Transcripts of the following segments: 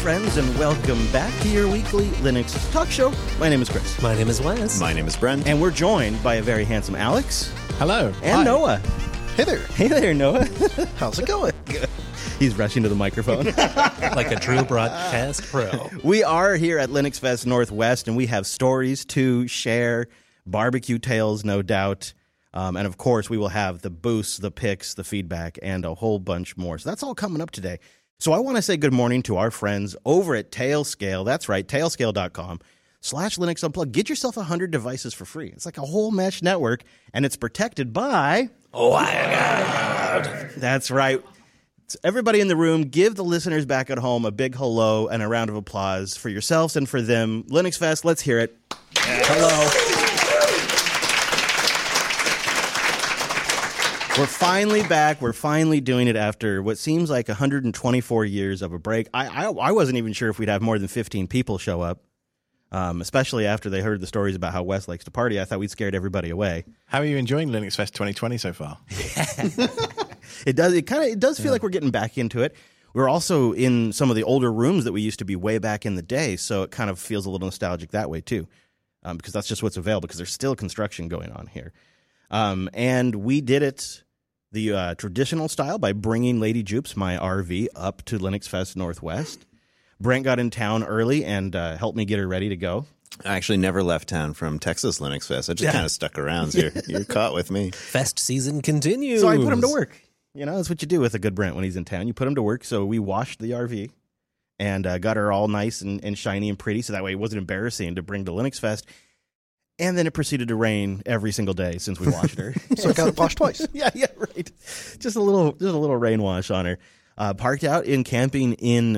friends, and welcome back to your weekly Linux talk show. My name is Chris. My name is Wes. My name is Brent. And we're joined by a very handsome Alex. Hello. And Hi. Noah. Hey there. Hey there, Noah. How's it going? He's rushing to the microphone. Like a true broadcast pro. We are here at Linux Fest Northwest, and we have stories to share, barbecue tales, no doubt. And of course, we will have the boosts, the picks, the feedback, and a whole bunch more. So that's all coming up today. So I want to say good morning to our friends over at Tailscale. That's right, tailscale.com/Linux Unplugged. Get yourself 100 devices for free. It's like a whole mesh network, and it's protected by... Wired. That's right. So everybody in the room, give the listeners back at home a big hello and a round of applause for yourselves and for them. Linux Fest, let's hear it. Yes. Hello. We're finally back. We're finally doing it after what seems like 124 years of a break. I wasn't even sure if we'd have more than 15 people show up, especially after they heard the stories about how Wes likes to party. I thought we'd scared everybody away. How are you enjoying Linux Fest 2020 so far? It does feel like we're getting back into it. We're also in some of the older rooms that we used to be way back in the day, so it kind of feels a little nostalgic that way too, because that's just what's available, because there's still construction going on here. And we did it the traditional style by bringing Lady Jupes, my RV, up to Linux Fest Northwest. Brent got in town early and helped me get her ready to go. I actually never left town from Texas Linux Fest. I just kind of stuck around. So you're caught with me. Fest season continues. So I put him to work. You know, that's what you do with a good Brent when he's in town. You put him to work. So we washed the RV and got her all nice and shiny and pretty, so that way it wasn't embarrassing to bring to Linux Fest. And then it proceeded to rain every single day since we washed her. So it got washed twice. Yeah, right. Just a little rain wash on her. Parked out in camping in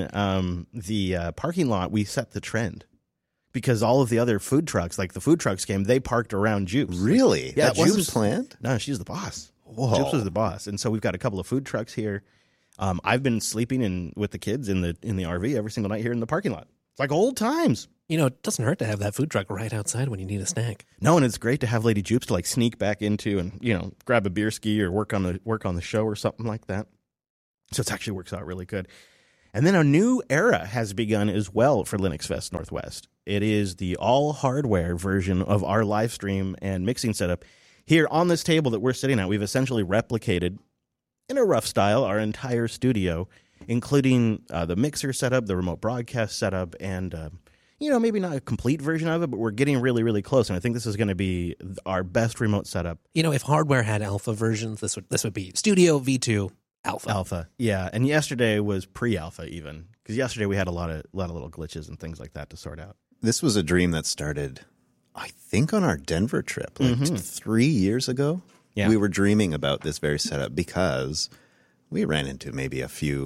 the parking lot, we set the trend. Because all of the other food trucks, like the food trucks came, they parked around Jupes. Really? Yeah, that wasn't planned? No, she's the boss. Whoa. Jupes was the boss. And so we've got a couple of food trucks here. I've been sleeping with the kids in the RV every single night here in the parking lot. It's like old times. You know, it doesn't hurt to have that food truck right outside when you need a snack. No, and it's great to have Lady Jupes to like sneak back into and, you know, grab a beer ski or work on the show or something like that. So it actually works out really good. And then a new era has begun as well for Linux Fest Northwest. It is the all hardware version of our live stream and mixing setup. Here on this table that we're sitting at, we've essentially replicated in a rough style our entire studio, including the mixer setup, the remote broadcast setup, and maybe not a complete version of it, but we're getting really, really close. And I think this is going to be our best remote setup. You know, if hardware had alpha versions, this would be Studio V2 Alpha. Alpha, yeah. And yesterday was pre-alpha even, because yesterday we had a lot of little glitches and things like that to sort out. This was a dream that started, I think, on our Denver trip, 3 years ago. Yeah. We were dreaming about this very setup because we ran into maybe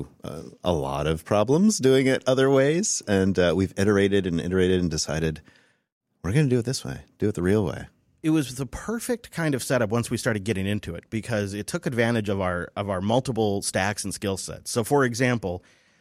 a lot of problems doing it other ways. And we've iterated and decided we're going to do it this way, do it the real way. It was the perfect kind of setup once we started getting into it, because it took advantage of our multiple stacks and skill sets. So, for example,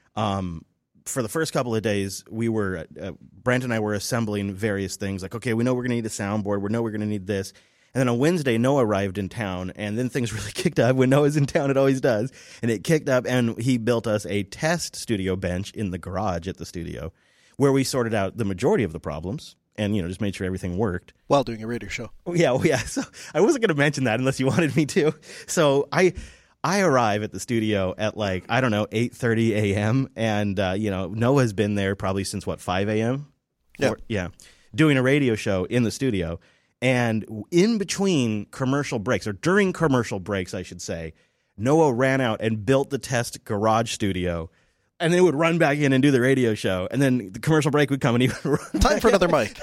for the first couple of days, we were Brent and I were assembling various things. Like, okay, we know we're going to need a soundboard. We know we're going to need this. And then on Wednesday, Noah arrived in town, and then things really kicked up. When Noah's in town, it always does. And it kicked up, and he built us a test studio bench in the garage at the studio, where we sorted out the majority of the problems. And, just made sure everything worked. While doing a radio show. Yeah. So I wasn't going to mention that unless you wanted me to. So I arrive at the studio at 8:30 a.m. And, Noah's been there probably since 5 a.m.? Yeah. Doing a radio show in the studio. And in between commercial breaks, or during commercial breaks, I should say, Noah ran out and built the test garage studio. And then it would run back in and do the radio show. And then the commercial break would come and he would run Time for another mic.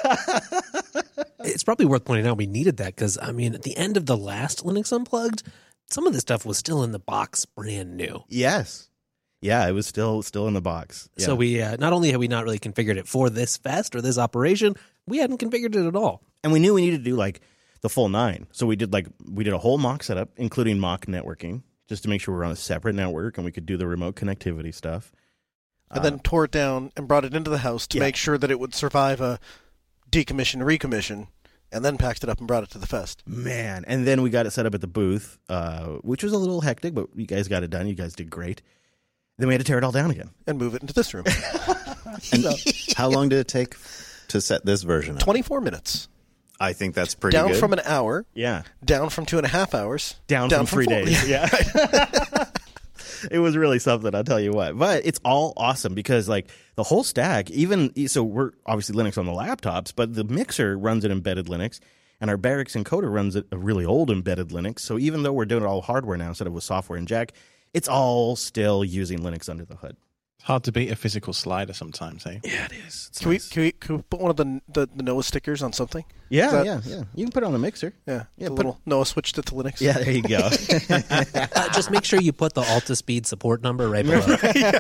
It's probably worth pointing out we needed that because, at the end of the last Linux Unplugged, some of this stuff was still in the box brand new. Yes. Yeah, it was still in the box. Yeah. So we not only had we not really configured it for this fest or this operation, we hadn't configured it at all. And we knew we needed to do the full 9. So we did a whole mock setup, including mock networking, just to make sure we're on a separate network and we could do the remote connectivity stuff. And then tore it down and brought it into the house to make sure that it would survive a decommission, recommission, and then packed it up and brought it to the fest. Man. And then we got it set up at the booth, which was a little hectic, but you guys got it done. You guys did great. Then we had to tear it all down again. and move it into this room. And how long did it take to set this version up? 24 minutes. I think that's pretty Down good. from an hour. Yeah. Down from 2.5 hours. Down from 3 4. days. Yeah. It was really something, I'll tell you what. But it's all awesome because, like, the whole stack, even so, we're obviously Linux on the laptops, but the mixer runs an embedded Linux, and our Barracks encoder runs a really old embedded Linux. So even though we're doing it all hardware now instead of with software and jack, it's all still using Linux under the hood. It's hard to beat a physical slider sometimes, eh? Yeah, it is. It's Can, nice. we put one of the Noah stickers on something? Yeah, Is that- yeah. You can put it on the mixer. Yeah. Yeah, The put- little Noah switched it to Linux. Yeah, there you go. Just make sure you put the AltaSpeed support number right below.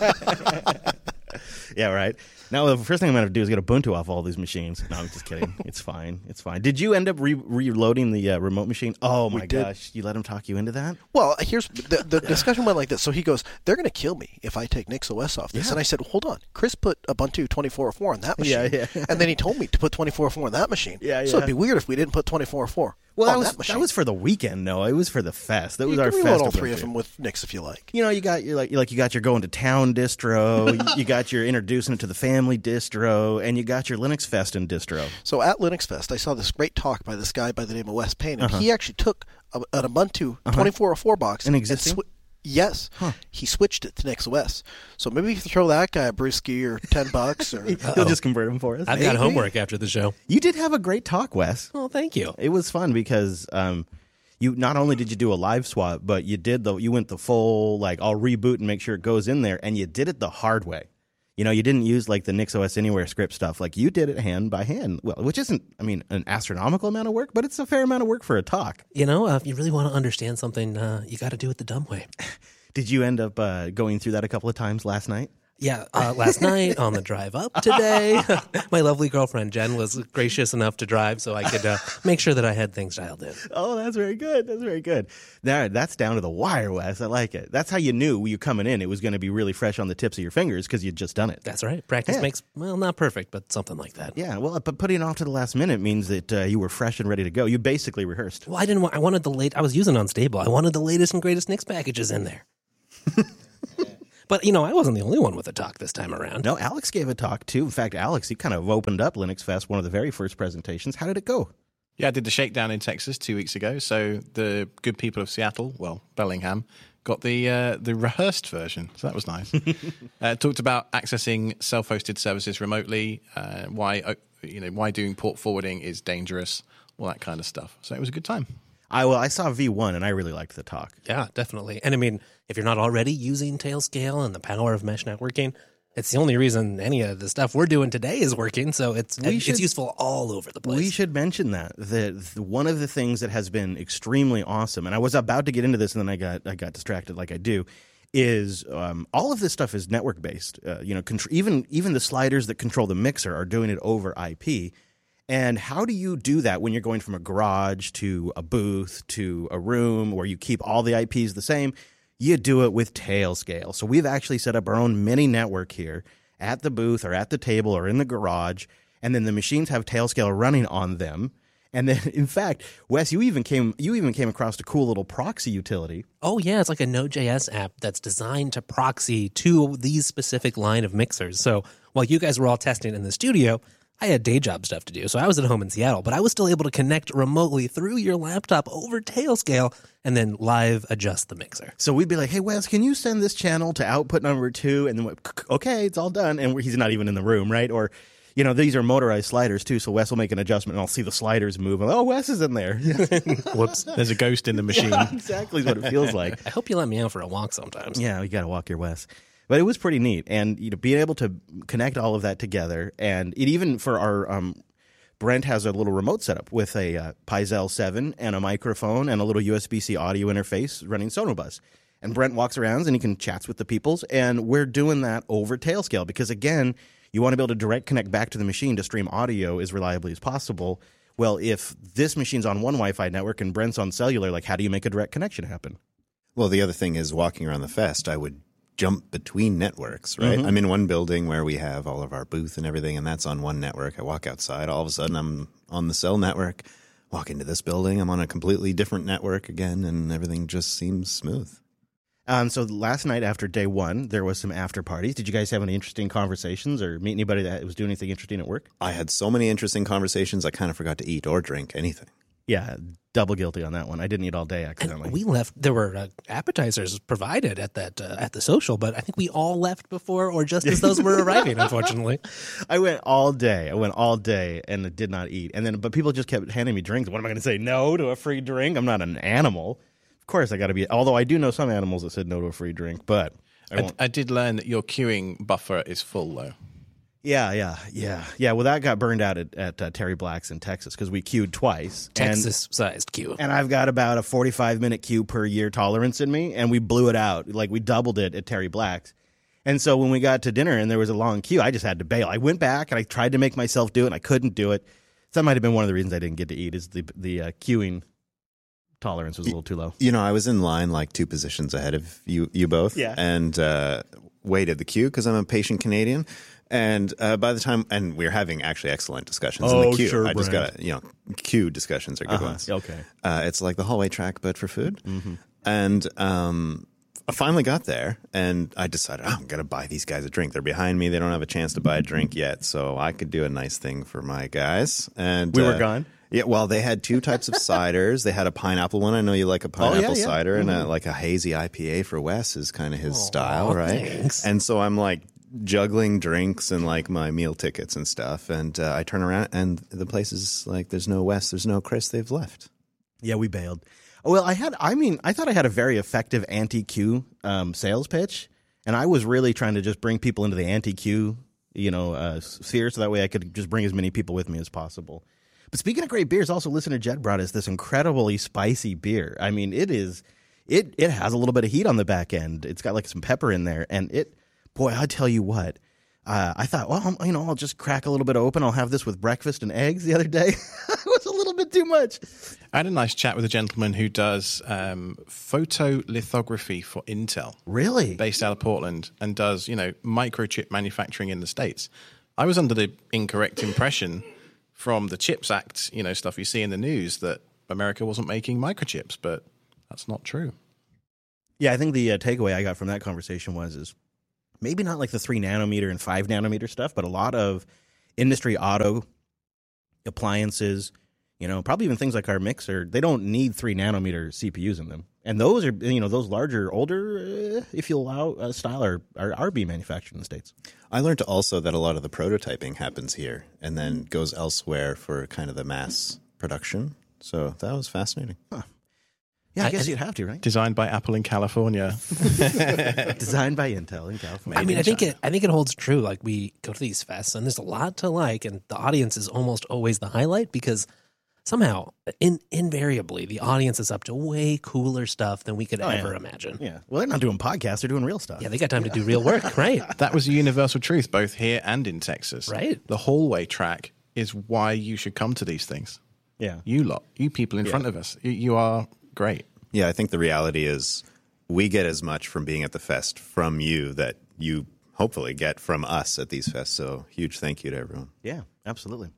Yeah, right. Now, the first thing I'm going to do is get Ubuntu off all these machines. No, I'm just kidding. It's fine. It's fine. Did you end up reloading the remote machine? Oh, my did. gosh. You let him talk you into that? Well, here's the discussion went like this. So he goes, "They're going to kill me if I take NixOS off this." Yeah. And I said, "Hold on, Chris put Ubuntu 24.04 on that machine." Yeah, yeah. And then he told me to put 24.04 on that machine. Yeah, So yeah. it'd be weird if we didn't put 24.04 Well, on that that machine. was for the weekend, Noah. It was for the fest. That was you our can fest. reload all three of Ubuntu. them with Nix if you like. You know, you got you got your going to town distro, you got your introducing it to the family distro, and you got your Linux Fest and distro. So at Linux Fest, I saw this great talk by this guy by the name of Wes Payne, Uh-huh. and he actually took an Ubuntu 24.04 box. An and existing? yes. Huh. He switched it to NixOS. So maybe you can throw that guy a brewski or $10 or... He'll just convert them for us. I've got homework after the show. You did have a great talk, Wes. Oh, thank you. It was fun because you not only did you do a live swap, but you went the full like I'll reboot and make sure it goes in there, and you did it the hard way. You know, you didn't use like the NixOS Anywhere script stuff. Like you did it hand by hand. Well, which isn't, I mean, an astronomical amount of work, but it's a fair amount of work for a talk. You know, if you really want to understand something, you got to do it the dumb way. Did you end up going through that a couple of times last night? Yeah, last night on the drive up today, my lovely girlfriend Jen was gracious enough to drive so I could make sure that I had things dialed in. Oh, that's very good. That's very good. That's down to the wire, Wes. I like it. That's how you knew when you coming in it was going to be really fresh on the tips of your fingers because you'd just done it. That's right. Practice Yeah. makes, well, not perfect, but something like that. Yeah, well, but putting it off to the last minute means that you were fresh and ready to go. You basically rehearsed. Well, I wanted I was using Unstable. I wanted the latest and greatest Nix packages in there. But, you know, I wasn't the only one with a talk this time around. No, Alex gave a talk too. In fact, Alex, he kind of opened up Linux Fest, one of the very first presentations. How did it go? Yeah, I did the shakedown in Texas 2 weeks ago. So the good people of Seattle, well, Bellingham, got the rehearsed version. So that was nice. Talked about accessing self-hosted services remotely, why doing port forwarding is dangerous, all that kind of stuff. So it was a good time. I saw V1 and I really liked the talk. Yeah, definitely. And I mean, if you're not already using Tailscale and the power of mesh networking, it's the only reason any of the stuff we're doing today is working. So it's useful all over the place. We should mention that one of the things that has been extremely awesome, and I was about to get into this and then I got distracted like I do, is all of this stuff is network based. Even the sliders that control the mixer are doing it over IP. And how do you do that when you're going from a garage to a booth to a room where you keep all the IPs the same? You do it with Tailscale. So we've actually set up our own mini network here at the booth or at the table or in the garage. And then the machines have Tailscale running on them. And then, in fact, Wes, you even came across a cool little proxy utility. Oh, yeah. It's like a Node.js app that's designed to proxy to these specific line of mixers. So while you guys were all testing in the studio, I had day job stuff to do, so I was at home in Seattle, but I was still able to connect remotely through your laptop over Tailscale and then live adjust the mixer. So we'd be like, hey, Wes, can you send this channel to output number 2? And then, okay, it's all done. And he's not even in the room, right? Or, you know, these are motorized sliders, too, so Wes will make an adjustment, and I'll see the sliders move. And, oh, Wes is in there. Whoops. There's a ghost in the machine. Yeah, exactly what it feels like. I hope you let me out for a walk sometimes. Yeah, you got to walk your Wes. But it was pretty neat. And being able to connect all of that together, and it even for our Brent has a little remote setup with a Pyzel 7 and a microphone and a little USB-C audio interface running Sonobus. And Brent walks around and he can chats with the peoples, and we're doing that over Tailscale because, again, you want to be able to direct connect back to the machine to stream audio as reliably as possible. Well, if this machine's on one Wi-Fi network and Brent's on cellular, like how do you make a direct connection happen? Well, the other thing is walking around the fest, I would jump between networks, right? I'm in one building where we have all of our booth and everything, and that's on one network. I walk outside, all of a sudden I'm on the cell network. Walk into this building, I'm on a completely different network again, and everything just seems smooth. So last night after day one, there was some after parties. Did you guys have any interesting conversations or meet anybody that was doing anything interesting at work? I had so many interesting conversations, I kind of forgot to eat or drink anything. Yeah, double guilty on that one. I didn't eat all day accidentally. And we left. There were appetizers provided at the social, but I think we all left before or just as those were arriving. Unfortunately, I went all day. And did not eat. But people just kept handing me drinks. What am I going to say no to a free drink? I'm not an animal. Of course, I got to be. Although I do know some animals that said no to a free drink, but I did learn that your queuing buffer is full, though. Yeah. Well, that got burned out at Terry Black's in Texas because we queued twice. Texas-sized queue. And I've got about a 45-minute queue per year tolerance in me, and we blew it out. Like, we doubled it at Terry Black's. And so when we got to dinner and there was a long queue, I just had to bail. I went back and I tried to make myself do it, and I couldn't do it. That might have been one of the reasons I didn't get to eat is the queuing tolerance was a little too low. You know, I was in line like 2 positions ahead of you both. Yeah. And waited the queue because I'm a patient Canadian. And by the time, and we were having actually excellent discussions in the queue. Sure, I just got queue discussions are good ones. Okay. It's like the hallway track, but for food. Mm-hmm. And I finally got there, and I decided I'm going to buy these guys a drink. They're behind me. They don't have a chance to buy a drink yet, so I could do a nice thing for my guys. And We were gone? Yeah, well, they had 2 types of ciders. They had a pineapple one. I know you like a pineapple cider, and like a hazy IPA for Wes is kind of his style, right? Thanks. And so I'm like juggling drinks and like my meal tickets and stuff, and I turn around and the place is like, there's no Wes, there's no Chris, they've left. Yeah, we bailed. Well, I thought I had a very effective anti-queue sales pitch, and I was really trying to just bring people into the anti-queue, sphere, so that way I could just bring as many people with me as possible. But speaking of great beers, also listener Jed brought us this incredibly spicy beer. I mean, it has a little bit of heat on the back end. It's got like some pepper in there, and boy, I tell you what, I thought, well, I'll just crack a little bit open. I'll have this with breakfast and eggs the other day. It was a little bit too much. I had a nice chat with a gentleman who does photolithography for Intel. Really? Based out of Portland, and does, microchip manufacturing in the States. I was under the incorrect impression from the CHIPS Act, stuff you see in the news that America wasn't making microchips, but that's not true. Yeah, I think the takeaway I got from that conversation is maybe not like the 3 nanometer and 5 nanometer stuff, but a lot of industry auto appliances, probably even things like our mixer, they don't need 3 nanometer CPUs in them. And those are, those larger, older, if you allow, style are being manufactured in the States. I learned also that a lot of the prototyping happens here and then goes elsewhere for kind of the mass production. So that was fascinating. Huh. Yeah, I guess you'd have to, right? Designed by Apple in California. Designed by Intel in California. I mean, I think it holds true. Like, we go to these fests, and there's a lot to like, and the audience is almost always the highlight because somehow, invariably, the audience is up to way cooler stuff than we could ever imagine. Yeah. Well, they're not doing podcasts; they're doing real stuff. Yeah, they got time to do real work, right? That was a universal truth, both here and in Texas. Right. The hallway track is why you should come to these things. Yeah. You people in front of us, you are great. Yeah, I think the reality is we get as much from being at the fest from you that you hopefully get from us at these fests. So huge thank you to everyone. Yeah, absolutely.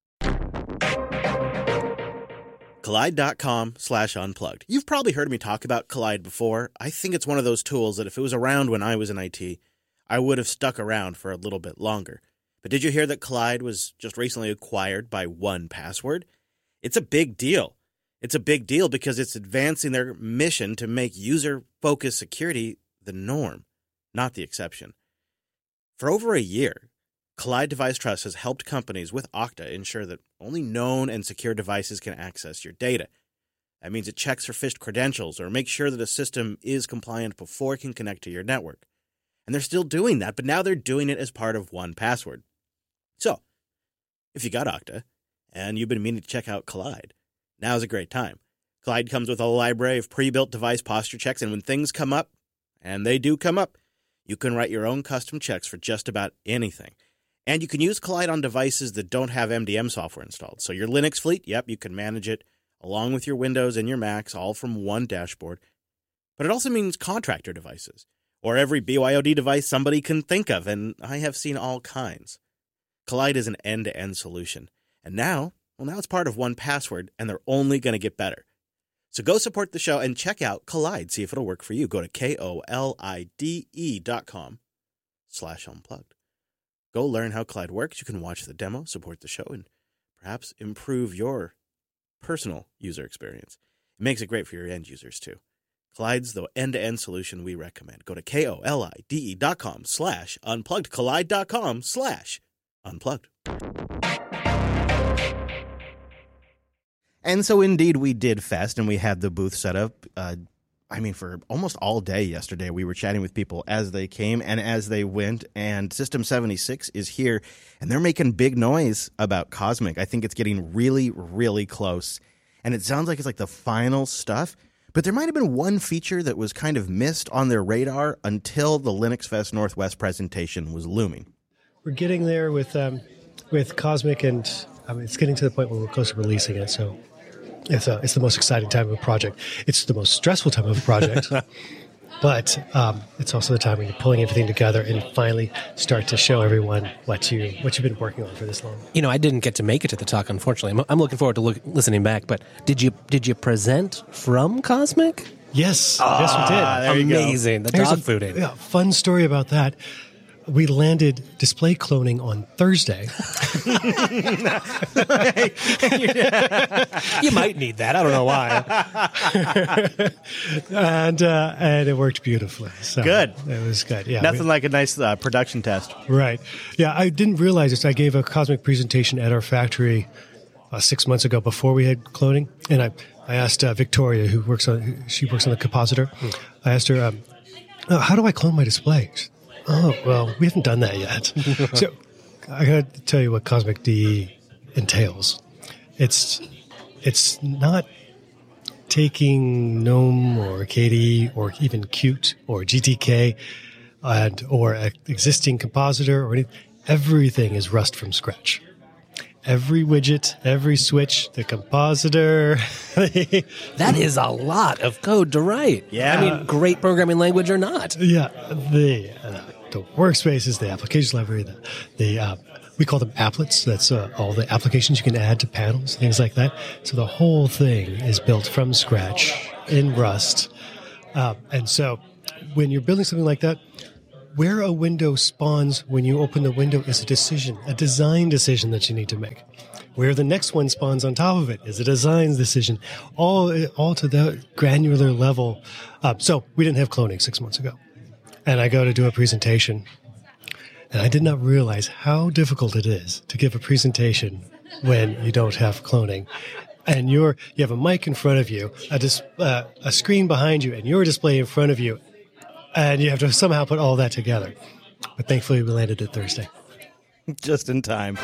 Collide.com/unplugged. You've probably heard me talk about Collide before. I think it's one of those tools that if it was around when I was in IT, I would have stuck around for a little bit longer. But did you hear that Collide was just recently acquired by 1Password? It's a big deal. It's a big deal because it's advancing their mission to make user-focused security the norm, not the exception. For over a year, Collide Device Trust has helped companies with Okta ensure that only known and secure devices can access your data. That means it checks for phished credentials or makes sure that a system is compliant before it can connect to your network. And they're still doing that, but now they're doing it as part of 1Password. So, if you got Okta and you've been meaning to check out Collide, now's a great time. Collide comes with a library of pre-built device posture checks, and when things come up, and they do come up, you can write your own custom checks for just about anything. And you can use Collide on devices that don't have MDM software installed. So your Linux fleet, you can manage it along with your Windows and your Macs, all from one dashboard. But it also means contractor devices, or every BYOD device somebody can think of, and I have seen all kinds. Collide is an end-to-end solution. And now it's part of 1Password, and they're only going to get better. So go support the show and check out Kolide. See if it'll work for you. Go to KOLIDE.com/unplugged. Go learn how Kolide works. You can watch the demo, support the show, and perhaps improve your personal user experience. It makes it great for your end users, too. Kollide's the end-to-end solution we recommend. Go to KOLIDE.com/unplugged, Kolide.com/unplugged. And so, indeed, we did Fest, and we had the booth set up. For almost all day yesterday, we were chatting with people as they came and as they went, and System 76 is here, and they're making big noise about Cosmic. I think it's getting really, really close, and it sounds like it's like the final stuff, but there might have been one feature that was kind of missed on their radar until the Linux Fest Northwest presentation was looming. We're getting there with Cosmic, and it's getting to the point where we're close to releasing it, so... It's the most exciting time of a project. It's the most stressful time of a project, but it's also the time when you're pulling everything together and finally start to show everyone what you've been working on for this long. I didn't get to make it to the talk, unfortunately. I'm looking forward to listening back. But did you present from Cosmic? Yes, yes, we did. Amazing. The dog food in. Yeah, fun story about that. We landed display cloning on Thursday. You might need that. I don't know why. and it worked beautifully. So good. It was good. Yeah. Nothing like a nice production test. Right. Yeah, I didn't realize this. I gave a Cosmic presentation at our factory 6 months ago before we had cloning, and I asked Victoria, who works on the compositor. I asked her, how do I clone my display? Oh, well, we haven't done that yet. So I got to tell you what Cosmic DE entails. It's not taking GNOME or KDE or even Qt or GTK or an existing compositor or anything. Everything is Rust from scratch. Every widget, every switch, the compositor. That is a lot of code to write. Yeah. Great programming language or not. Yeah, the workspaces, the application library, we call them applets. That's all the applications you can add to panels, things like that. So the whole thing is built from scratch in Rust. And so when you're building something like that, where a window spawns when you open the window is a decision, a design decision that you need to make. Where the next one spawns on top of it is a design decision, all to the granular level. So we didn't have cloning 6 months ago. And I go to do a presentation, and I did not realize how difficult it is to give a presentation when you don't have cloning. And you have a mic in front of you, a screen behind you, and your display in front of you. And you have to somehow put all that together. But thankfully, we landed it Thursday. Just in time.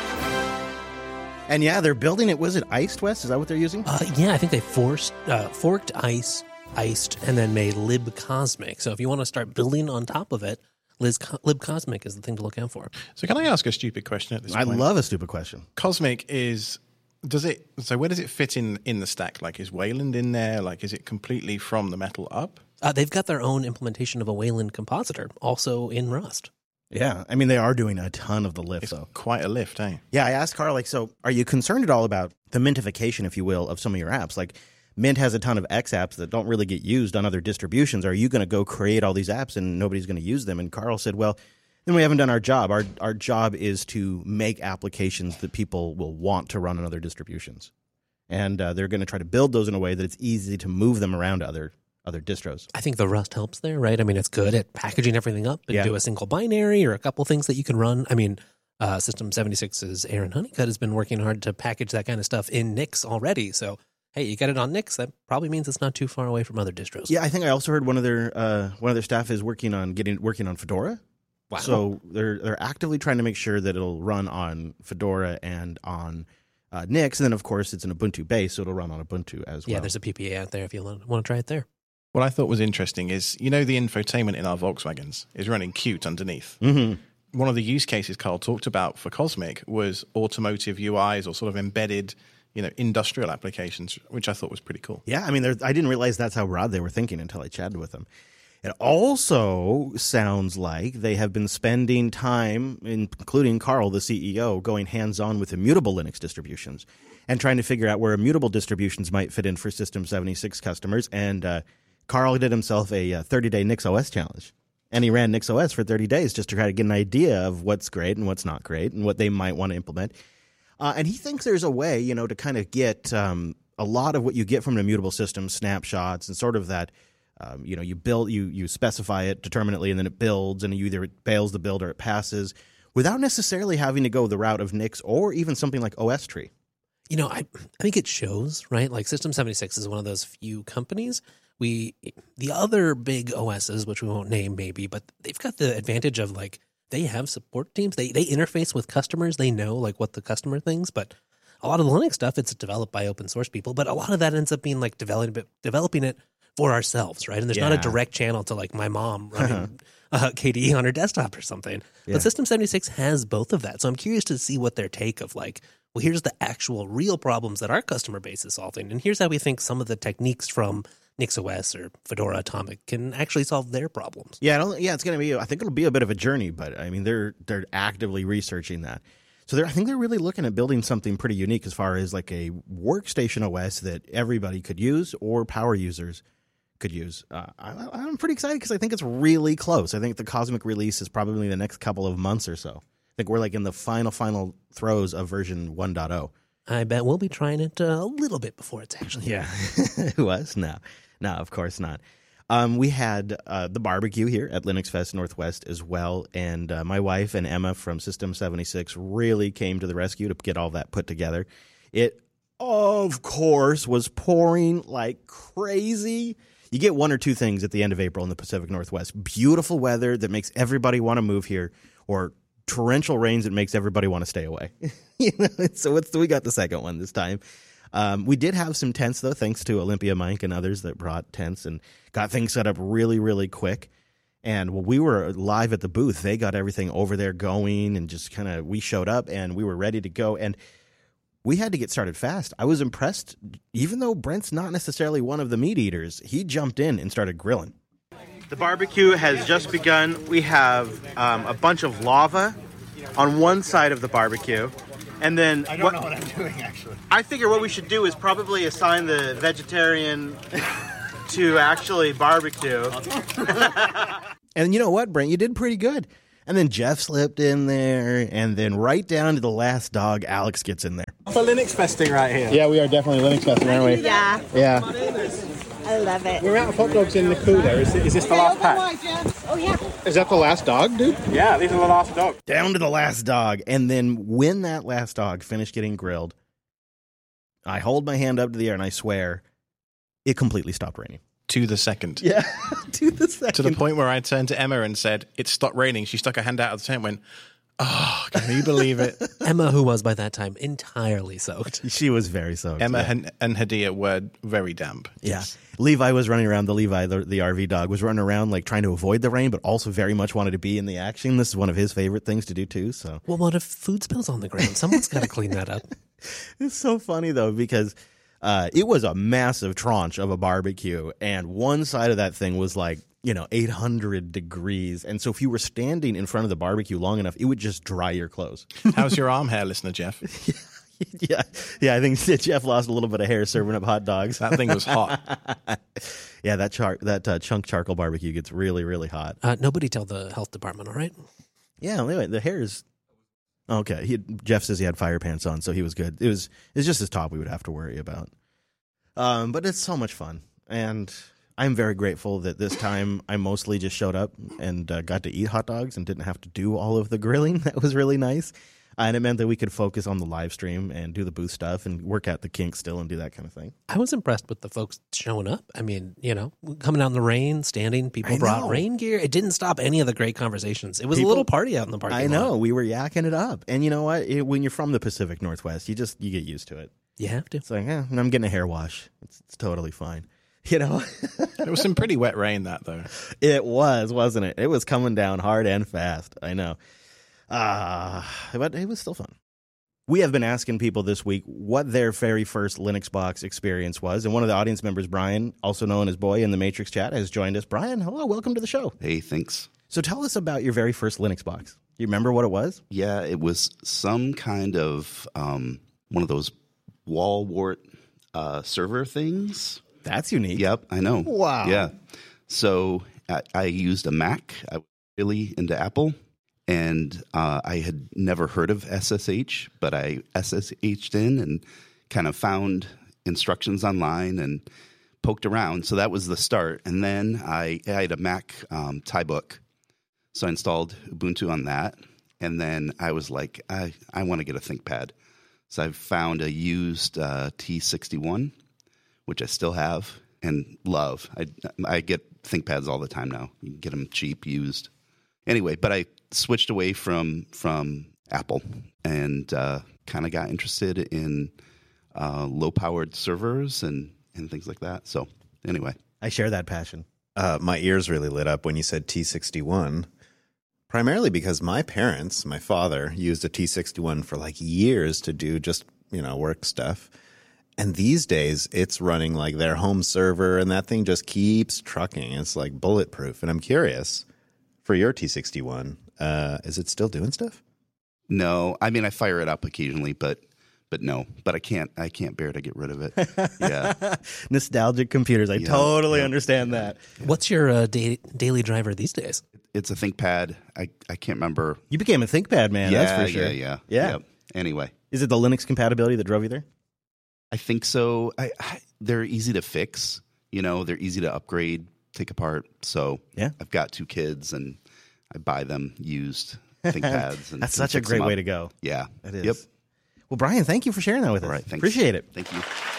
And yeah, they're building it. Was it iced, Wes? Is that what they're using? Yeah, I think they forked iced, and then made libcosmic. So if you want to start building on top of it, libcosmic is the thing to look out for. So can I ask a stupid question at this point? I love a stupid question. Cosmic where does it fit in the stack? Like, is Wayland in there? Like, is it completely from the metal up? They've got their own implementation of a Wayland compositor, also in Rust. Yeah, they are doing a ton of the lift, though. Quite a lift, eh? Yeah, I asked Carl, so are you concerned at all about the mintification, if you will, of some of your apps? Like, Mint has a ton of X apps that don't really get used on other distributions. Are you going to go create all these apps and nobody's going to use them? And Carl said, well, then we haven't done our job. Our job is to make applications that people will want to run on other distributions. And they're going to try to build those in a way that it's easy to move them around to other distros. I think the Rust helps there, right? It's good at packaging everything up into a single binary or a couple things that you can run. System 76's Aaron Honeycutt has been working hard to package that kind of stuff in Nix already. So, hey, you get it on Nix, that probably means it's not too far away from other distros. Yeah, I think I also heard one of their staff is working on Fedora. Wow. So they're actively trying to make sure that it'll run on Fedora and on Nix, and then of course it's an Ubuntu base, so it'll run on Ubuntu as well. Yeah, there's a PPA out there if you want to try it there. What I thought was interesting is, the infotainment in our Volkswagens is running Qt underneath. Mm-hmm. One of the use cases Carl talked about for Cosmic was automotive UIs or sort of embedded, industrial applications, which I thought was pretty cool. Yeah, I didn't realize that's how broad they were thinking until I chatted with them. It also sounds like they have been spending time, including Carl, the CEO, going hands-on with immutable Linux distributions and trying to figure out where immutable distributions might fit in for System 76 customers. And Carl did himself a 30-day NixOS challenge. And he ran NixOS for 30 days just to try to get an idea of what's great and what's not great and what they might want to implement. And he thinks there's a way, to kind of get a lot of what you get from an immutable system, snapshots, and sort of that, you build, you specify it determinately, and then it builds, and either it fails the build or it passes, without necessarily having to go the route of Nix or even something like OS Tree. I think it shows, right? Like System 76 is one of those few companies. The other big OSs, which we won't name maybe, but they've got the advantage of like they have support teams. They interface with customers. They know like what the customer thinks, but a lot of the Linux stuff, it's developed by open source people, but a lot of that ends up being like developing it for ourselves, right? And there's not a direct channel to like my mom running KDE on her desktop or something. Yeah. But System 76 has both of that. So I'm curious to see what their take of like, well, here's the actual real problems that our customer base is solving. And here's how we think some of the techniques from NixOS or Fedora Atomic can actually solve their problems. Yeah, it's going to be, I think it'll be a bit of a journey, but I mean, they're actively researching that. So I think they're really looking at building something pretty unique as far as like a workstation OS that everybody could use or power users could use. I'm pretty excited because I think it's really close. I think the Cosmic release is probably the next couple of months or so. I think we're like in the final throes of version 1.0. I bet we'll be trying it a little bit before it's actually Yeah. It was? No, of course not. We had the barbecue here at Linux Fest Northwest as well, and my wife and Emma from System 76 really came to the rescue to get all that put together. It, of course, was pouring like crazy. You get one or two things at the end of April in the Pacific Northwest. Beautiful weather that makes everybody want to move here, or torrential rains that makes everybody want to stay away. So we got the second one this time. We did have some tents, though, thanks to Olympia Mike and others that brought tents and got things set up really, really quick. And when we were live at the booth, they got everything over there going, and just kind of we showed up and we were ready to go. And we had to get started fast. I was impressed. Even though Brent's not necessarily one of the meat eaters, he jumped in and started grilling. The barbecue has just begun. We have a bunch of lava on one side of the barbecue. And then I don't know what I'm doing, actually. I figure what we should do is probably assign the vegetarian to actually barbecue. And you know what, Brent? You did pretty good. And then Jeff slipped in there, and then right down to the last dog, Alex gets in there. For Linux festing right here. Yeah, we are definitely Linux festing, aren't we? Yeah. Yeah. I love it. We're out of hot dogs in the cooler. Is this the last pack? Oh, yeah. Is that the last dog, dude? Yeah, these are the last dog. Down to the last dog. And then when that last dog finished getting grilled, I hold my hand up to the air and I swear it completely stopped raining. To the second. Yeah, to the second. To the point where I turned to Emma and said, "It stopped raining." She stuck her hand out of the tent and went, "Oh, can you believe it?" Emma, who was by that time entirely soaked. She was very soaked. Emma yeah. and Hadia were very damp. Yeah. Levi was running around. The RV dog, was running around like trying to avoid the rain, but also very much wanted to be in the action. This is one of his favorite things to do too. So, Well, what if food spills on the ground? Someone's got to clean that up. It's so funny though, because it was a massive tranche of a barbecue, and one side of that thing was like, 800 degrees. And so if you were standing in front of the barbecue long enough, it would just dry your clothes. How's your arm hair, listener Jeff? Yeah, I think Jeff lost a little bit of hair serving up hot dogs. That thing was hot. Yeah, that chunk charcoal barbecue gets really, really hot. Nobody tell the health department, all right? Yeah, anyway, the hair is okay. Jeff says he had fire pants on, so he was good. It's just his top we would have to worry about. But it's so much fun, and I'm very grateful that this time I mostly just showed up and got to eat hot dogs and didn't have to do all of the grilling. That was really nice. And it meant that we could focus on the live stream and do the booth stuff and work out the kinks still and do that kind of thing. I was impressed with the folks showing up. I mean, coming out in the rain, standing, people brought rain gear. It didn't stop any of the great conversations. It was a little party out in the parking lot. I know. We were yakking it up. And you know what? When you're from the Pacific Northwest, you get used to it. You have to. It's like, and I'm getting a hair wash. It's totally fine. It was some pretty wet rain, that, though. It was, wasn't it? It was coming down hard and fast. I know. But it was still fun. We have been asking people this week what their very first Linux box experience was, and one of the audience members, Brian, also known as Boy in the Matrix chat, has joined us. Brian, hello, welcome to the show. Hey, thanks. So tell us about your very first Linux box. You remember what it was? Yeah, it was some kind of one of those wall wart server things. That's unique. Yep, I know. Wow. Yeah. So I used a Mac. I was really into Apple. And I had never heard of SSH, but I SSH'd in and kind of found instructions online and poked around. So that was the start. And then I had a Mac Tybook. So I installed Ubuntu on that. And then I was like, I want to get a ThinkPad. So I found a used T61, which I still have and love. I get ThinkPads all the time now. You can get them cheap, used. Anyway, but I switched away from Apple and kind of got interested in low-powered servers and things like that. So anyway. I share that passion. My ears really lit up when you said T61, primarily because my father used a T61 for like years to do just, work stuff. And these days, it's running like their home server, and that thing just keeps trucking. It's like bulletproof. And I'm curious, for your T61, is it still doing stuff? No, I mean I fire it up occasionally, but no, but I can't bear to get rid of it. Yeah, nostalgic computers. I totally understand that. What's your daily driver these days? It's a ThinkPad. I can't remember. You became a ThinkPad man. Yeah, that's for sure. Yeah. Yep. Anyway, is it the Linux compatibility that drove you there? I think so. They're easy to fix. They're easy to upgrade, take apart. So yeah, I've got 2 kids, and I buy them used ThinkPads. And that's such a great way to go. Yeah, it is. Yep. Well, Brian, thank you for sharing that with us. All right, thanks. Appreciate it. Thank you.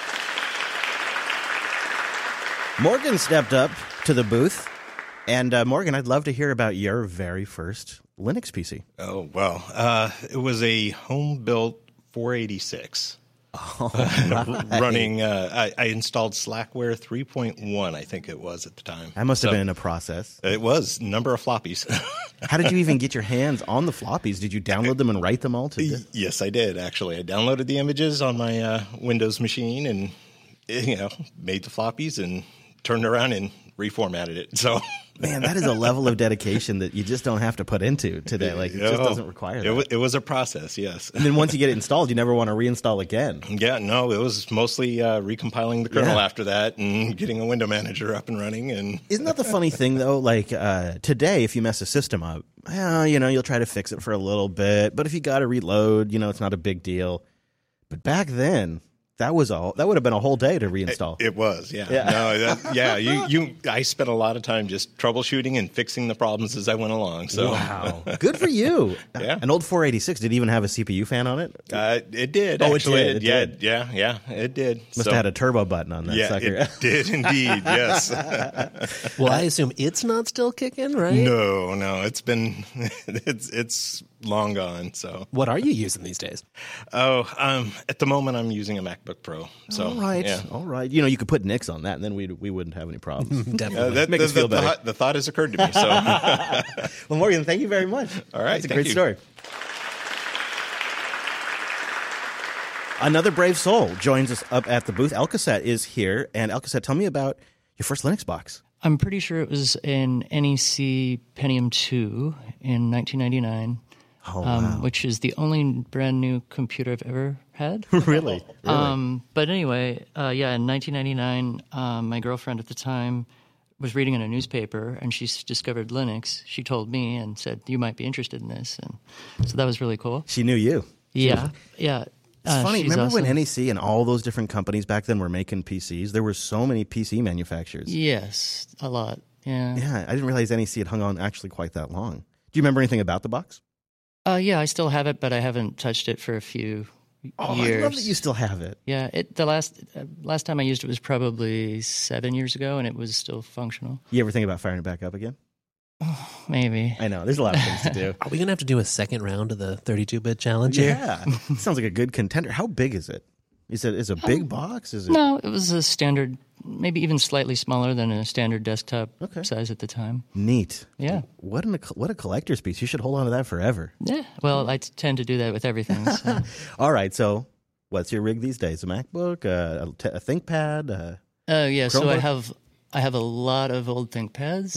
Morgan stepped up to the booth. And Morgan, I'd love to hear about your very first Linux PC. Oh, well, it was a home-built 486. Running, I installed Slackware 3.1, I think it was at the time. That must have been a process. It was. Number of floppies. How did you even get your hands on the floppies? Did you download them and write them all? Yes, I did, actually. I downloaded the images on my Windows machine and, made the floppies and turned around and reformatted it. So, man, that is a level of dedication that you just don't have to put into today. Like, it just doesn't require that. It was a process, yes. And then once you get it installed, you never want to reinstall again. Yeah, no, it was mostly recompiling the kernel after that and getting a window manager up and running. And isn't that the funny thing, though? Like, today, if you mess a system up, you'll try to fix it for a little bit. But if you got to reload, it's not a big deal. But back then, that would have been a whole day to reinstall. It was, yeah. No, I spent a lot of time just troubleshooting and fixing the problems as I went along. So wow, good for you. Yeah, an old 486. Did it even have a CPU fan on it? It did. Oh, actually. it did. Yeah, it did. Must have had a turbo button on that sucker. It did indeed. Yes. Well, I assume it's not still kicking, right? No, it's been it's long gone. So, what are you using these days? Oh, at the moment I'm using a MacBook Pro. So, all right, yeah. All right. You could put Nix on that, and then we wouldn't have any problems. Definitely, make us feel better. The thought has occurred to me. So, well, Morgan, thank you very much. All right, that's a great story. Another brave soul joins us up at the booth. Elcaset is here, and Elcaset, tell me about your first Linux box. I'm pretty sure it was an NEC Pentium 2 in 1999. Oh, wow. Which is the only brand new computer I've ever had. Really? But anyway, in 1999, my girlfriend at the time was reading in a newspaper, and she discovered Linux. She told me and said, "You might be interested in this," and so that was really cool. She knew you. Yeah. It's funny. Remember when NEC and all those different companies back then were making PCs? There were so many PC manufacturers. Yes, a lot. Yeah. Yeah, I didn't realize NEC had hung on actually quite that long. Do you remember anything about the box? Yeah, I still have it, but I haven't touched it for a few years. I love that you still have it. Yeah, the last time I used it was probably 7 years ago, and it was still functional. You ever think about firing it back up again? Maybe. I know. There's a lot of things to do. Are we going to have to do a second round of the 32-bit challenge here? Yeah. Sounds like a good contender. How big is it? Is it a big box? Is it? No, it was a standard maybe even slightly smaller than a standard desktop size at the time. Neat. Yeah. What a collector's piece. You should hold on to that forever. Yeah. Well, I tend to do that with everything. So. All right. So what's your rig these days? A MacBook, a ThinkPad? Yeah. So Chromebook? I have a lot of old ThinkPads.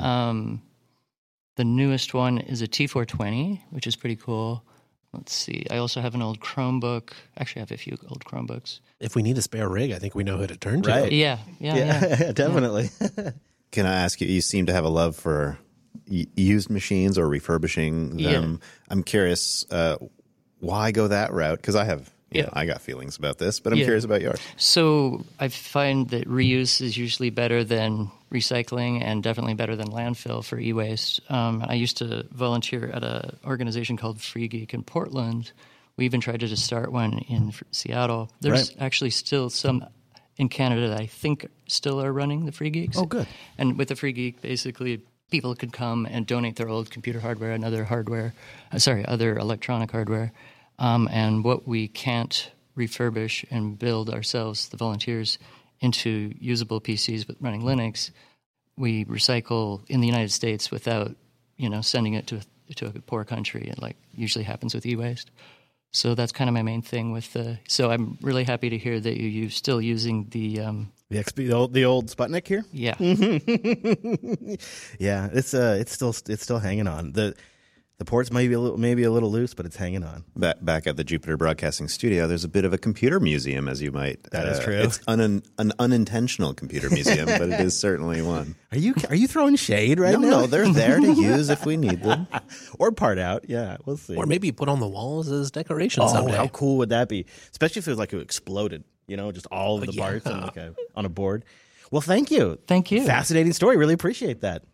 The newest one is a T420, which is pretty cool. Let's see. I also have an old Chromebook. Actually, I have a few old Chromebooks. If we need a spare rig, I think we know who to turn to. Right. Yeah, Definitely. Can I ask you? You seem to have a love for used machines or refurbishing them. Yeah. I'm curious why go that route? Because I have. Yeah, I got feelings about this, but I'm curious about yours. So I find that reuse is usually better than recycling and definitely better than landfill for e-waste. I used to volunteer at an organization called Free Geek in Portland. We even tried to just start one in Seattle. There's actually still some in Canada that I think still are running the Free Geeks. Oh, good. And with the Free Geek, basically people could come and donate their old computer hardware and other electronic hardware. And what we can't refurbish and build ourselves, the volunteers, into usable PCs with running Linux, we recycle in the United States without, sending it to a poor country. It usually happens with e-waste. So that's kind of my main thing with the. So I'm really happy to hear that you're still using the XP, the old Sputnik here. Yeah, yeah. It's still hanging on. The ports may be a little loose, but it's hanging on. Back at the Jupiter Broadcasting Studio, there's a bit of a computer museum, as you might. That is true. It's an unintentional computer museum, but it is certainly one. Are you throwing shade right now? No, they're there to use if we need them, or part out. Yeah, we'll see. Or maybe put on the walls as decoration someday. How cool would that be? Especially if it was it exploded. Just all of the parts on a board. Well, thank you. Thank you. Fascinating story. Really appreciate that.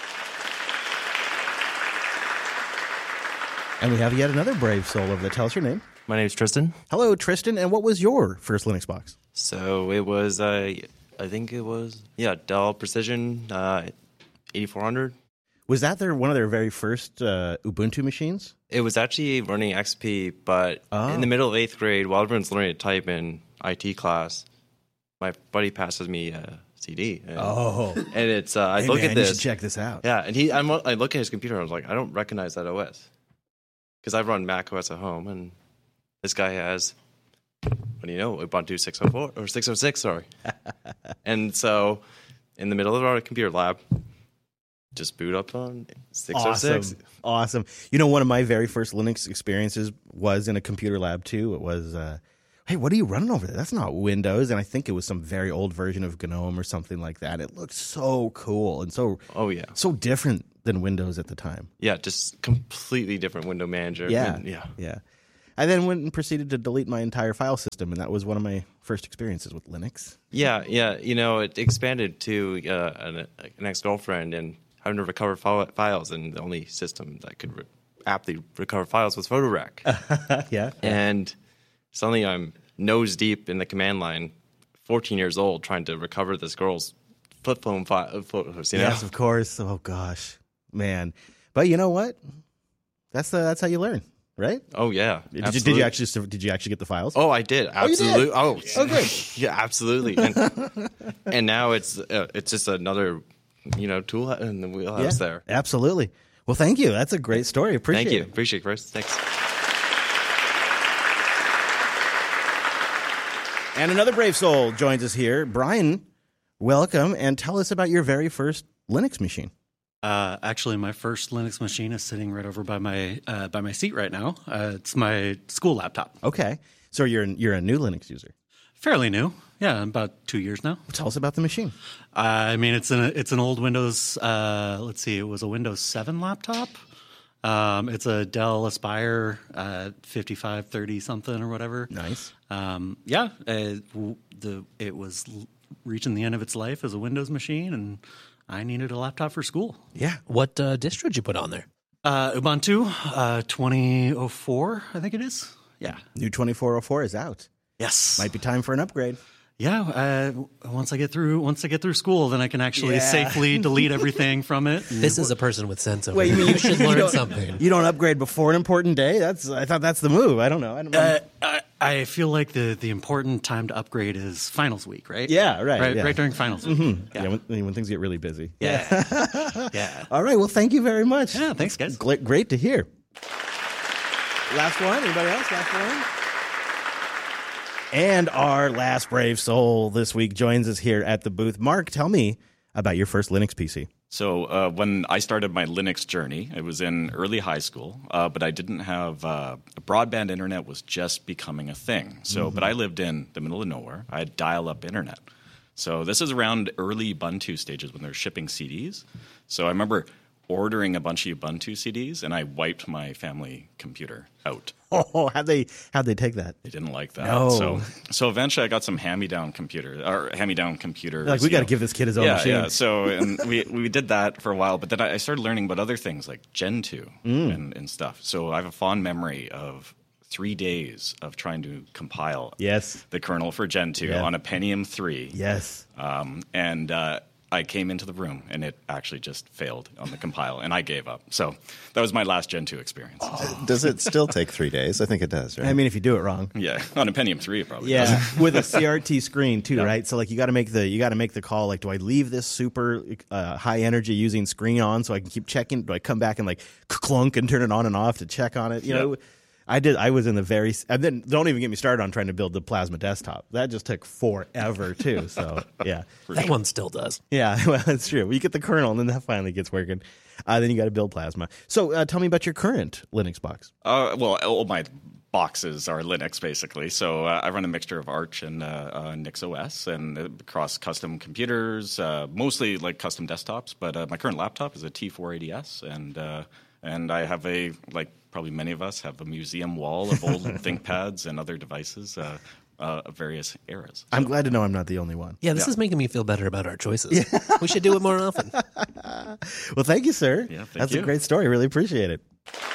And we have yet another brave soul over there. Tell us your name. My name is Tristan. Hello, Tristan. And what was your first Linux box? So it was, I think it was, Dell Precision 8400. Was that one of their very first Ubuntu machines? It was actually running XP, but in the middle of 8th grade, while everyone's learning to type in IT class, my buddy passes me a CD. And it's, I look at this. You should check this out. Yeah, and I look at his computer, and I was like, I don't recognize that OS. Because I run Mac OS at home, and this guy has, Ubuntu 604 or 606, sorry. And so, in the middle of our computer lab, just boot up on 606. Awesome. One of my very first Linux experiences was in a computer lab too. It was, hey, what are you running over there? That's not Windows. And I think it was some very old version of GNOME or something like that. It looked so cool and so different than Windows at the time. Yeah, just completely different window manager. Yeah. I then went and proceeded to delete my entire file system, and that was one of my first experiences with Linux. Yeah. It expanded to an ex-girlfriend and having to recover files, and the only system that could aptly recover files was PhotoRec. Yeah. And suddenly I'm nose deep in the command line, 14 years old, trying to recover this girl's flip phone photos. Yes, of course. Oh, gosh. Man. But you know what? That's how you learn, right? Oh, yeah. Did you actually get the files? Oh, I did. Absolutely. Oh, you did? Okay. Yeah, absolutely. And now it's just another, tool in the wheelhouse there. Absolutely. Well, thank you. That's a great story. Appreciate it. Thank you. Appreciate it, Chris. Thanks. And another brave soul joins us here. Brian, welcome, and tell us about your very first Linux machine. Actually, my first Linux machine is sitting right over by my seat right now. It's my school laptop. Okay, so you're a new Linux user. Fairly new, yeah, about 2 years now. Well, tell us about the machine. It's an old Windows. Let's see, it was a Windows 7 laptop. It's a Dell Aspire 5530 something or whatever. Nice. It was reaching the end of its life as a Windows machine, and I needed a laptop for school. Yeah. What distro did you put on there? Ubuntu 2004, I think it is. Yeah. New 2404 is out. Yes. Might be time for an upgrade. Yeah, once I get through school, then I can actually safely delete everything from it. This is a person with sense over Wait, here. you You should learn something. You don't upgrade before an important day? I thought that's the move. I don't know. I feel like the important time to upgrade is finals week, right? Yeah, right. Right during finals week. Mm-hmm. Yeah, when things get really busy. Yeah. Yeah. All right. Well, thank you very much. Yeah, thanks, guys. Great to hear. Last one. Anybody else? Last one. And our last brave soul this week joins us here at the booth. Mark, tell me about your first Linux PC. So when I started my Linux journey, it was in early high school, but I didn't have broadband internet was just becoming a thing. So, but I lived in the middle of nowhere. I had dial-up internet. So this is around early Ubuntu stages when they're shipping CDs. So I remember ordering a bunch of Ubuntu CDs, and I wiped my family computer out. Oh, how'd they take that? They didn't like that. No. So eventually I got some hand-me-down computers. Like, we got to give this kid his own machine. Yeah. So and we did that for a while, but then I started learning about other things like Gentoo and stuff. So I have a fond memory of 3 days of trying to compile the kernel for Gentoo on a Pentium 3. Yes. And I came into the room, and it actually just failed on the compile, and I gave up. So that was my last Gentoo experience. Does it still take 3 days? I think it does, right? I mean, if you do it wrong. Yeah, on a Pentium 3 it probably yeah, does. with a CRT screen too, right? So like you got to make the call. Like, do I leave this super high energy using screen on so I can keep checking? Do I come back and like clunk and turn it on and off to check on it? You know. I was in the very, and then don't even get me started on trying to build the Plasma desktop. That just took forever too. So yeah, that one still does. Yeah, well, that's true. You get the kernel, and then that finally gets working. Then you got to build Plasma. So tell me about your current Linux box. Well, all my boxes are Linux basically. So I run a mixture of Arch and NixOS, and across custom computers, mostly like custom desktops. But my current laptop is a T480S, and I have probably many of us have a museum wall of old ThinkPads and other devices of various eras. I'm glad to know I'm not the only one. Yeah, this is making me feel better about our choices. We should do it more often. Well, thank you, sir. Yeah, That's a great story. Really appreciate it.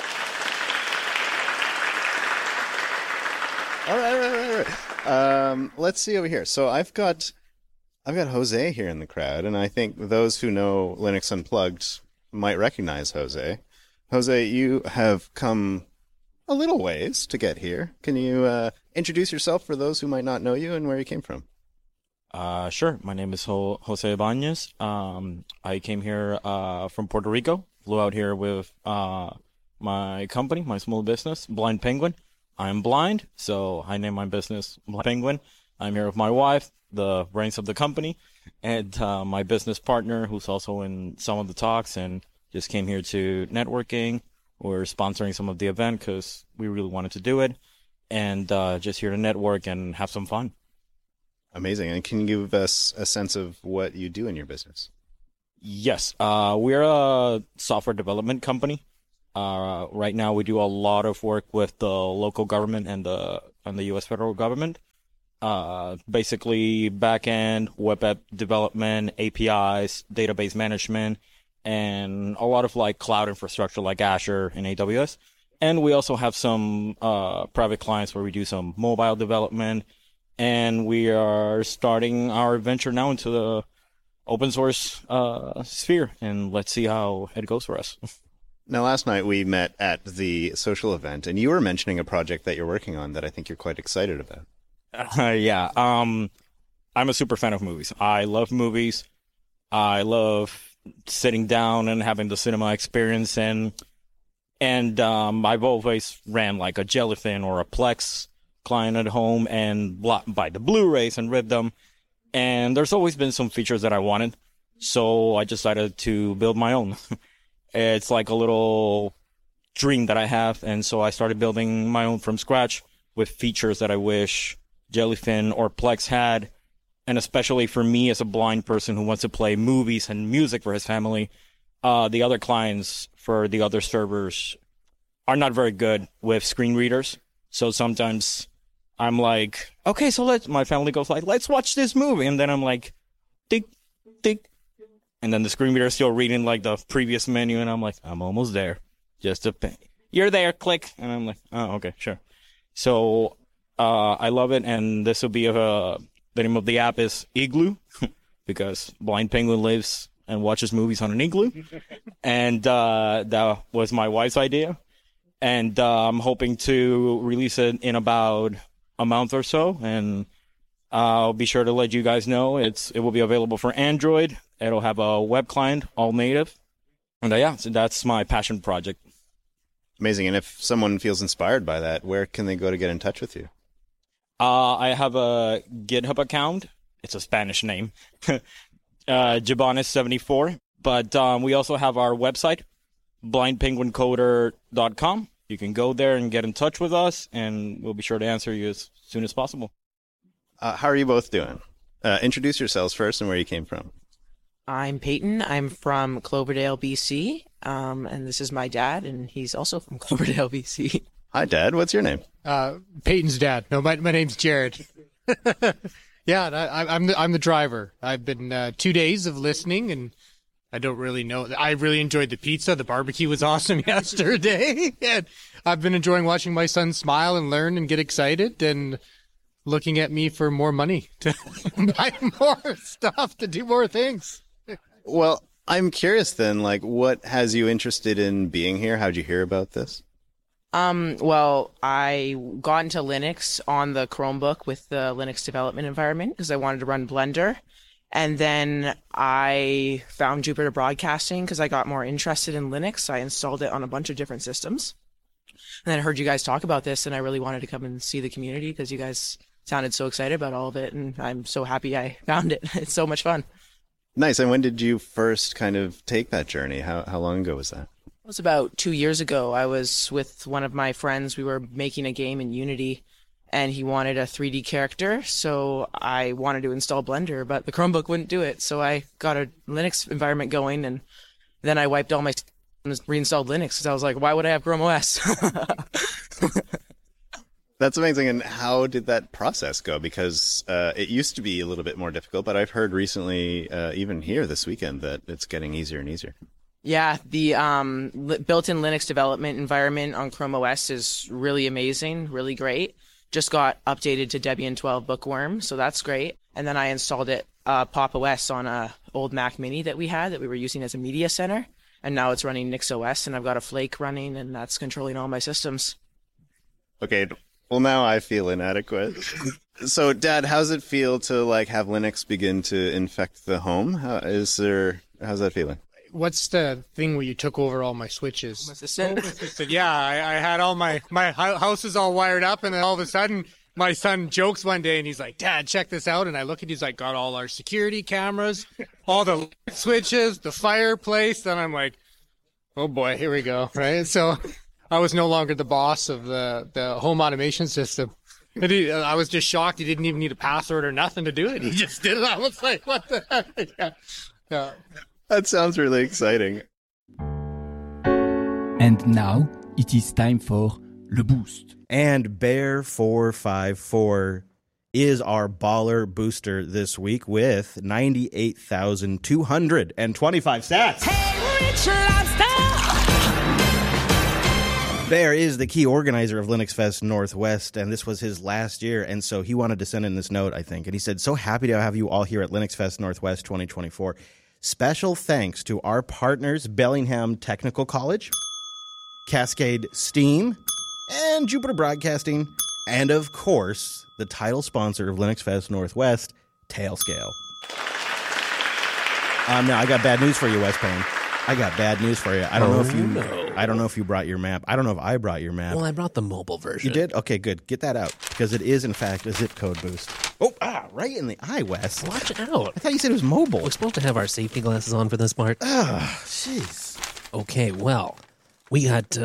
All right. Let's see over here. So I've got Jose here in the crowd, and I think those who know Linux Unplugged might recognize Jose. Jose, you have come a little ways to get here. Can you introduce yourself for those who might not know you and where you came from? Sure. My name is Jose Ibanez. I came here from Puerto Rico, flew out here with my company, my small business, Blind Penguin. I'm blind, so I named my business Blind Penguin. I'm here with my wife, the brains of the company, and my business partner, who's also in some of the talks and just came here to networking. We're sponsoring some of the event because we really wanted to do it, and just here to network and have some fun. Amazing. And can you give us a sense of what you do in your business? Yes. We're a software development company. Right now we do a lot of work with the local government and the U.S. federal government. Basically back-end, web app development, APIs, database management, and a lot of like cloud infrastructure like Azure and AWS. And we also have some private clients where we do some mobile development. And we are starting our venture now into the open source sphere. And let's see how it goes for us. Now, last night we met at the social event, and you were mentioning a project that you're working on that I think you're quite excited about. Yeah. I'm a super fan of movies. I love movies. I love sitting down and having the cinema experience. And I've always ran like a Jellyfin or a Plex client at home and buy the Blu-rays and rip them. And there's always been some features that I wanted. So I decided to build my own. It's like a little dream that I have. And so I started building my own from scratch with features that I wish Jellyfin or Plex had. And especially for me as a blind person who wants to play movies and music for his family, the other clients for the other servers are not very good with screen readers. So sometimes I'm like, okay, so my family goes like, let's watch this movie. And then I'm like, tick, tick. And then the screen reader is still reading like the previous menu. And I'm like, I'm almost there. Just a penny. You're there, click. And I'm like, oh, okay, sure. So I love it. And this will be the name of the app is Igloo because Blind Penguin lives and watches movies on an igloo. And that was my wife's idea. And I'm hoping to release it in about a month or so, and I'll be sure to let you guys know. It will be available for Android. It'll have a web client, all native. And so that's my passion project. Amazing. And if someone feels inspired by that, where can they go to get in touch with you? I have a GitHub account. It's a Spanish name, Jabonis74. But we also have our website, blindpenguincoder.com. You can go there and get in touch with us, and we'll be sure to answer you as soon as possible. How are you both doing? Introduce yourselves first and where you came from. I'm Peyton. I'm from Cloverdale, BC, and this is my dad, and he's also from Cloverdale, BC. Hi, Dad. What's your name? Peyton's dad. No, my name's Jared. Yeah, I'm the driver. I've been 2 days of listening, and I don't really know. I really enjoyed the pizza. The barbecue was awesome yesterday. And I've been enjoying watching my son smile and learn and get excited and looking at me for more money to buy more stuff, to do more things. Well, I'm curious then, like, what has you interested in being here? How'd you hear about this? Well, I got into Linux on the Chromebook with the Linux development environment because I wanted to run Blender. And then I found Jupiter Broadcasting because I got more interested in Linux. I installed it on a bunch of different systems. And then I heard you guys talk about this, and I really wanted to come and see the community because you guys sounded so excited about all of it. And I'm so happy I found it. It's so much fun. Nice. And when did you first kind of take that journey? How long ago was that? It was about 2 years ago. I was with one of my friends. We were making a game in Unity, and he wanted a 3D character, so I wanted to install Blender, but the Chromebook wouldn't do it, so I got a Linux environment going, and then I wiped all my and reinstalled Linux, because I was like, why would I have Chrome OS? That's amazing. And how did that process go? Because it used to be a little bit more difficult, but I've heard recently, even here this weekend, that it's getting easier and easier. Yeah, the built-in Linux development environment on Chrome OS is really amazing, really great. Just got updated to Debian 12 Bookworm, so that's great. And then I installed it Pop! OS on a old Mac Mini that we were using as a media center, and now it's running NixOS, and I've got a Flake running, and that's controlling all my systems. Okay, well now I feel inadequate. So, Dad, how's it feel to like have Linux begin to infect the home? How's that feeling? What's the thing where you took over all my switches? Home Assistant? Home Assistant. Yeah, I had all my house is all wired up, and then all of a sudden, my son jokes one day, and he's like, Dad, check this out. And I look, and he's like, got all our security cameras, all the switches, the fireplace. And I'm like, oh boy, here we go, right? So I was no longer the boss of the home automation system. And I was just shocked. He didn't even need a password or nothing to do it. He just did it. I was like, what the heck? Yeah. That sounds really exciting. And now it is time for Le Boost. And Bear454 is our baller booster this week with 98,225 stats. Hey, Rich Lobster! Bear is the key organizer of Linux Fest Northwest, and this was his last year, and so he wanted to send in this note, I think. And he said, so happy to have you all here at Linux Fest Northwest 2024. Special thanks to our partners, Bellingham Technical College, Cascade Steam, and Jupiter Broadcasting, and of course, the title sponsor of Linux Fest Northwest, Tailscale. Now, I got bad news for you, Wes Payne. I got bad news for you. I don't know if you brought your map. I don't know if I brought your map. Well, I brought the mobile version. You did? Okay, good. Get that out, because it is, in fact, a zip code boost. Right in the eye, Wes. Watch out. I thought you said it was mobile. We're supposed to have our safety glasses on for this part. Jeez. Okay, well, we got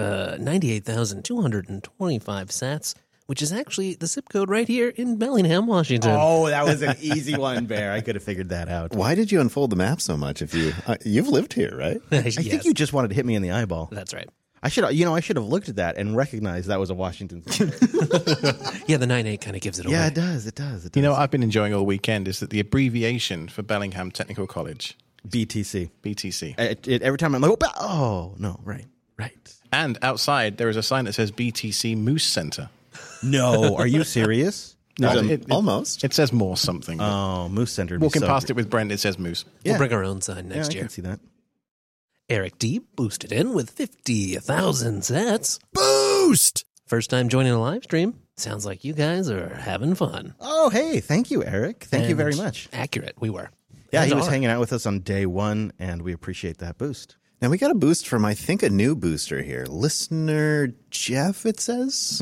98,225 sats, which is actually the zip code right here in Bellingham, Washington. Oh, that was an easy one, Bear. I could have figured that out. Why did you unfold the map so much? If you've lived here, right? I think you just wanted to hit me in the eyeball. That's right. I should have looked at that and recognized that was a Washington. Yeah, the 9-8 kind of gives it away. Yeah, it does. It does. You know what I've been enjoying all weekend is that the abbreviation for Bellingham Technical College. BTC. Every time I'm like, oh, no, right. And outside, there is a sign that says BTC Moose Center. No, are you serious? No, almost. It says more something. Oh, Moose Center. Walking past it with Brent, it says Moose. We'll bring our own sign next year. I can see that. Eric D boosted in with 50,000 sats. Boost! First time joining a live stream. Sounds like you guys are having fun. Oh, hey, thank you, Eric. Thank you very much. Accurate, we were. Yeah, he And was are. hanging out with us on day one, and we appreciate that boost. Now we got a boost from, I think, a new booster here. Listener Jeff, it says.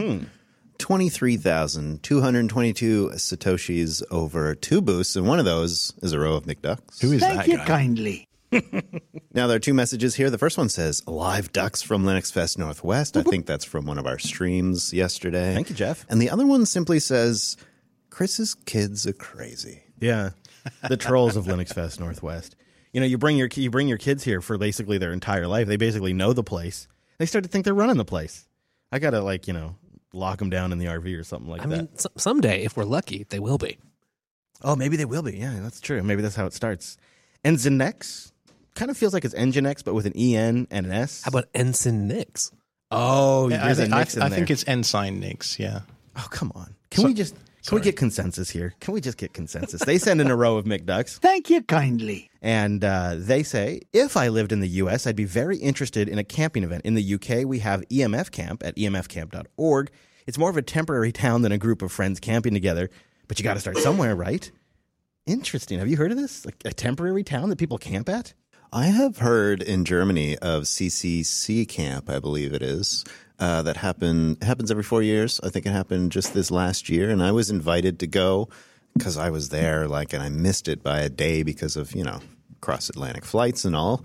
23,222 Satoshis over 2 boosts, and one of those is a row of McDucks. Who is Thank that you guy? kindly. Now, there are 2 messages here. The first one says, live ducks from Linux Fest Northwest. I think that's from one of our streams yesterday. Thank you, Jeff. And the other one simply says, Chris's kids are crazy. Yeah, the trolls of Linux Fest Northwest. You know, you bring your kids here for basically their entire life. They basically know the place. They start to think they're running the place. I gotta lock them down in the RV or something like that. I mean, someday, if we're lucky, they will be. Oh, maybe they will be. Yeah, that's true. Maybe that's how it starts. And Nginx kind of feels like it's Nginx, but with an EN and an S. How about Ensign Nix? Oh, Yeah, there's a I Nix in there. think it's Ensign Nix, yeah. Oh, come on. Can we get consensus here? Can we just get consensus? They send in a row of McDucks. Thank you kindly. And they say, if I lived in the U.S., I'd be very interested in a camping event. In the U.K., we have EMF Camp at emfcamp.org. It's more of a temporary town than a group of friends camping together, but you got to start somewhere, right? Interesting. Have you heard of this? Like a temporary town that people camp at? I have heard in Germany of CCC Camp, I believe it is, that happens every 4 years. I think it happened just this last year, and I was invited to go because I was there, and I missed it by a day because of, cross-Atlantic flights and all.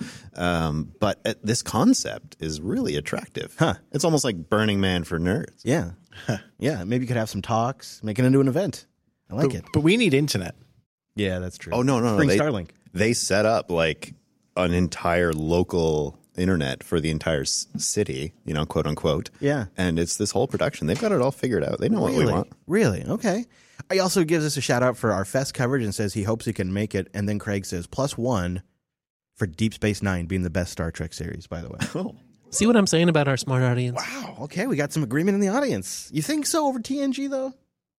But this concept is really attractive. Huh. It's almost like Burning Man for nerds. Yeah. Yeah, maybe you could have some talks, make it into an event. I like it. But we need internet. Yeah, that's true. Oh, no. Bring They, Starlink. They set up an entire local internet for the entire city, quote unquote. Yeah. And it's this whole production. They've got it all figured out. They know what we want. Really? Okay. He also gives us a shout out for our Fest coverage and says he hopes he can make it. And then Craig says +1 for Deep Space Nine being the best Star Trek series, by the way. Oh. See what I'm saying about our smart audience? Wow. Okay, we got some agreement in the audience. You think so over TNG, though?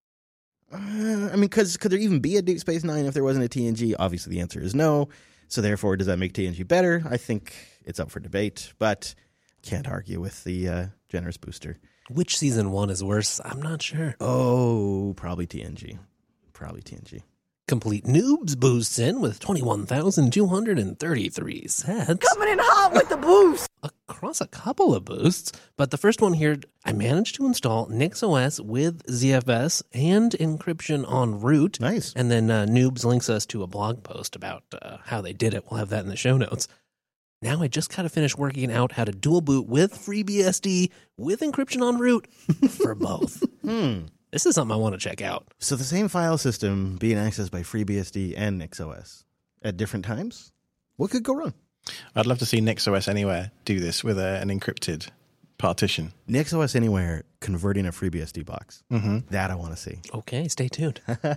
Could there even be a Deep Space Nine if there wasn't a TNG? Obviously, the answer is no. So therefore, does that make TNG better? I think it's up for debate, but can't argue with the generous booster. Which season 1 is worse? I'm not sure. Oh, probably TNG. Complete Noobs boosts in with 21,233 sets. Coming in hot with the boost. Across a couple of boosts, but the first one here, I managed to install NixOS with ZFS and encryption en route. Nice. And then Noobs links us to a blog post about how they did it. We'll have that in the show notes. Now I just got to finish working out how to dual boot with FreeBSD with encryption en route for both. This is something I want to check out. So the same file system being accessed by FreeBSD and NixOS at different times? What could go wrong? I'd love to see NixOS Anywhere do this with an encrypted partition. NixOS Anywhere converting a FreeBSD box. Mm-hmm. That I want to see. Okay, stay tuned.